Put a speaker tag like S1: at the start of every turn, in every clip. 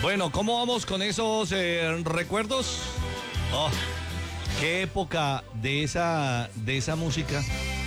S1: Bueno, ¿cómo vamos con esos recuerdos? Oh, qué época de esa música.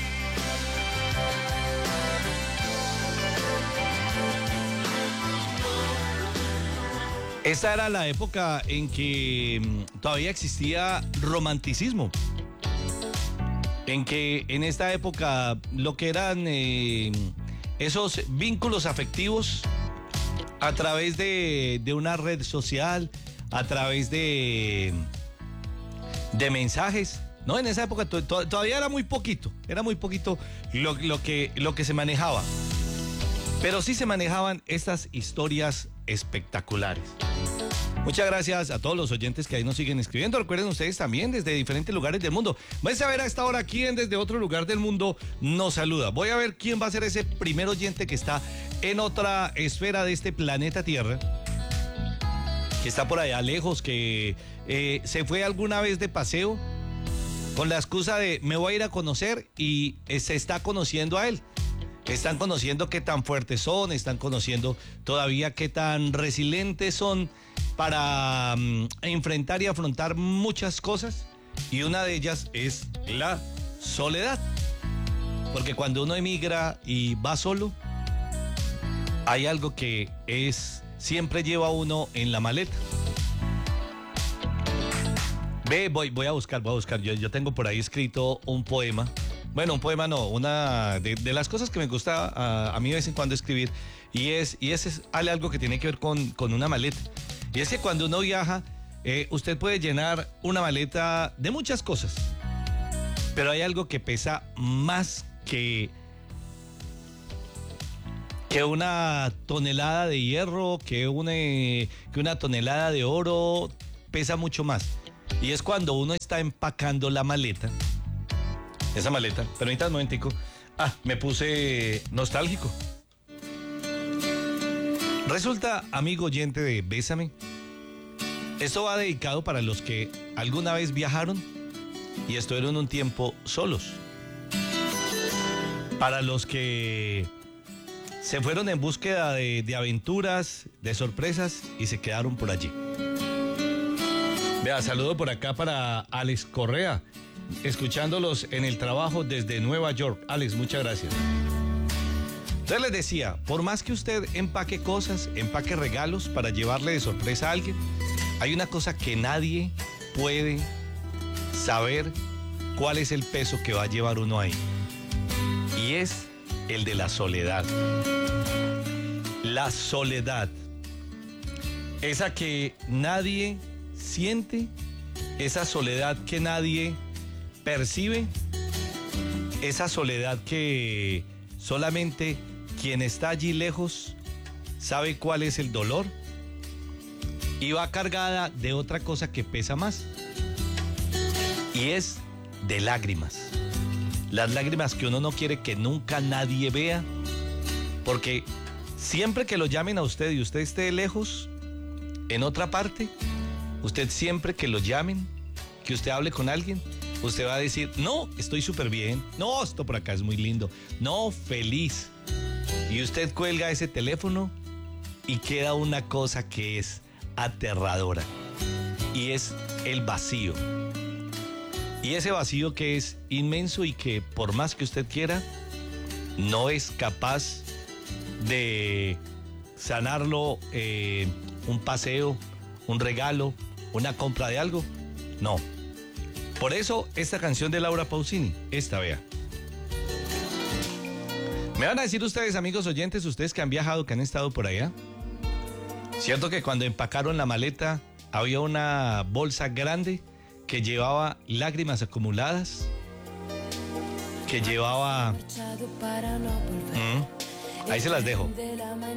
S1: Esta era la época en que todavía existía romanticismo. En que en esta época lo que eran esos vínculos afectivos a través de una red social, a través de mensajes, ¿no? En esa época todavía era muy poquito lo que se manejaba. Pero sí se manejaban estas historias espectaculares. Muchas gracias a todos los oyentes que ahí nos siguen escribiendo. Recuerden ustedes también desde diferentes lugares del mundo. Vais a ver a esta hora quién desde otro lugar del mundo nos saluda. Voy a ver quién va a ser ese primer oyente que está en otra esfera de este planeta Tierra, que está por allá lejos, que se fue alguna vez de paseo con la excusa de me voy a ir a conocer y se está conociendo a él. Están conociendo qué tan fuertes son, están conociendo todavía qué tan resilientes son para enfrentar y afrontar muchas cosas, y una de ellas es la soledad. Porque cuando uno emigra y va solo, hay algo que siempre lleva a uno en la maleta. Voy a buscar. Yo tengo por ahí escrito un poema. Bueno, un poema no, una de las cosas que me gusta a mí de vez en cuando escribir, y es algo que tiene que ver con una maleta. Y es que cuando uno viaja, usted puede llenar una maleta de muchas cosas, pero hay algo que pesa más que una tonelada de hierro, que una tonelada de oro, pesa mucho más. Y es cuando uno está empacando la maleta. Esa maleta, permítame un momentico. Me puse nostálgico. Resulta, amigo oyente de Bésame, esto va dedicado para los que alguna vez viajaron y estuvieron un tiempo solos. Para los que se fueron en búsqueda de aventuras, de sorpresas y se quedaron por allí. Vea, saludo por acá para Alex Correa, escuchándolos en el trabajo desde Nueva York. Alex, muchas gracias. Entonces les decía, por más que usted empaque cosas, empaque regalos para llevarle de sorpresa a alguien, hay una cosa que nadie puede saber cuál es el peso que va a llevar uno ahí. Y es el de la soledad. La soledad. Esa que nadie siente, esa soledad que nadie percibe, esa soledad que solamente quien está allí lejos sabe cuál es el dolor, y va cargada de otra cosa que pesa más, y es de lágrimas. Las lágrimas que uno no quiere que nunca nadie vea, porque siempre que lo llamen a usted y usted esté lejos, en otra parte, usted siempre que lo llamen, que usted hable con alguien, usted va a decir, no, estoy súper bien, no, esto por acá es muy lindo, no, feliz. Y usted cuelga ese teléfono y queda una cosa que es aterradora, y es el vacío. Y ese vacío que es inmenso y que por más que usted quiera, no es capaz de sanarlo un paseo, un regalo, una compra de algo. No. Por eso esta canción de Laura Pausini, vea. Me van a decir ustedes, amigos oyentes, ustedes que han viajado, que han estado por allá, ¿cierto que cuando empacaron la maleta había una bolsa grande que llevaba lágrimas acumuladas? Que llevaba... Ahí se las dejo.